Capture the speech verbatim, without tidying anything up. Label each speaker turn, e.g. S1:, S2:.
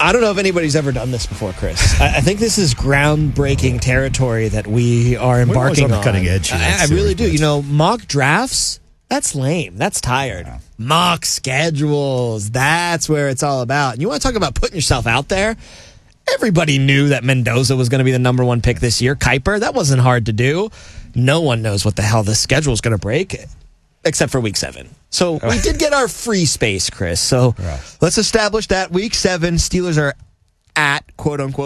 S1: I don't know if anybody's ever done this before, Chris. I, I think this is groundbreaking territory that we are embarking
S2: on the
S1: on.
S2: cutting edge here.
S1: I, I really do. You know, mock drafts, that's lame. That's tired. Yeah. Mock schedules, that's where it's all about. And you want to talk about putting yourself out there? Everybody knew that Mendoza was going to be the number one pick this year. Kuiper, that wasn't hard to do. No one knows what the hell the schedule is going to break, except for week seven. So we did get our free space, Chris. So
S2: right.
S1: let's establish that week seven, Steelers are at, quote unquote,